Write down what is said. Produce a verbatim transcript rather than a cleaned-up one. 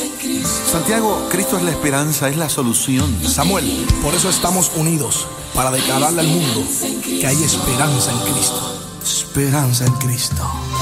Santiago, Cristo es la esperanza, es la solución. Samuel, por eso estamos unidos, para declararle al mundo que hay esperanza en Cristo. Esperanza en Cristo.